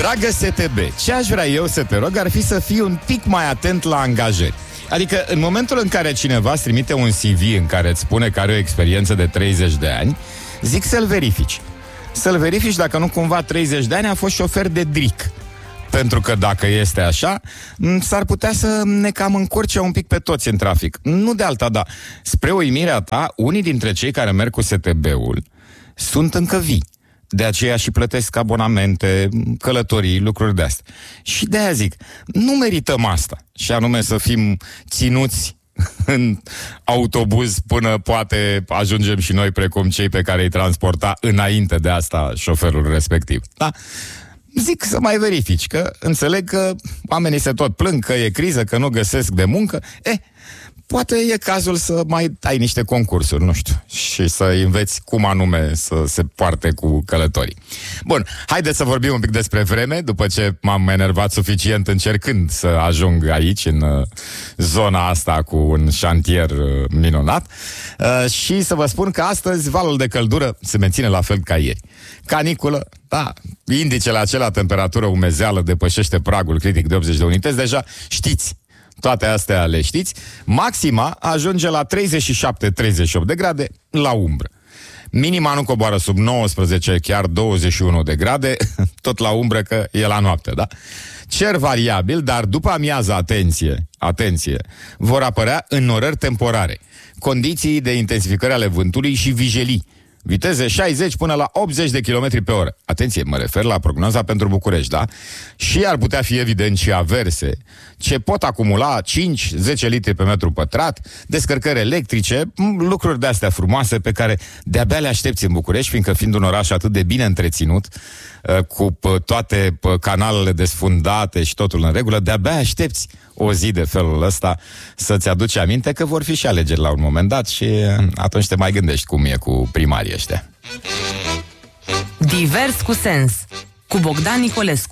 Dragă STB, ce aș vrea eu să te rog ar fi să fii un pic mai atent la angajări. Adică în momentul în care cineva îți trimite un CV în care îți spune că are o experiență de 30 de ani, zic să-l verifici. Să-l verifici dacă nu cumva 30 de ani a fost șofer de dric. Pentru că dacă este așa, s-ar putea să ne cam încurce un pic pe toți în trafic. Nu de alta, dar spre uimirea ta, unii dintre cei care merg cu STB-ul sunt încă vii. De aceea și plătesc abonamente, călătorii, lucruri de astea. Și de-aia zic, nu merităm asta. Și anume să fim ținuți în autobuz până poate ajungem și noi precum cei pe care îi transporta înainte de asta șoferul respectiv. Da? Zic să mai verifici, că înțeleg că oamenii se tot plâng că e criză, că nu găsesc de muncă. Poate e cazul să mai ai niște concursuri, nu știu, și să înveți cum anume să se poarte cu călătorii. Bun, haideți să vorbim un pic despre vreme, după ce m-am enervat suficient încercând să ajung aici, în zona asta cu un șantier minunat, și să vă spun că astăzi valul de căldură se menține la fel ca ieri. Caniculă, da, indicele acela, temperatură umezeală, depășește pragul critic de 80 de unități, deja știți. Toate astea le știți. Maxima ajunge la 37-38 de grade la umbră. Minima nu coboară sub 19, chiar 21 de grade, tot la umbră că e la noapte, da? Cer variabil, dar după amiază, atenție, vor apărea înnorări temporare, condiții de intensificare ale vântului și vijelii. Viteze 60 până la 80 de km pe oră. Atenție, mă refer la prognoza pentru București, da? Și ar putea fi evident și averse, ce pot acumula 5-10 litri pe metru pătrat, descărcări electrice, lucruri de-astea frumoase pe care de-abia le aștepți în București, fiindcă fiind un oraș atât de bine întreținut, cu toate canalele desfundate și totul în regulă, de-abia aștepți o zi de felul ăsta să-ți aduci aminte că vor fi și alegeri la un moment dat și atunci te mai gândești cum e cu primarii ăștia. Divers cu sens, cu Bogdan Nicolescu.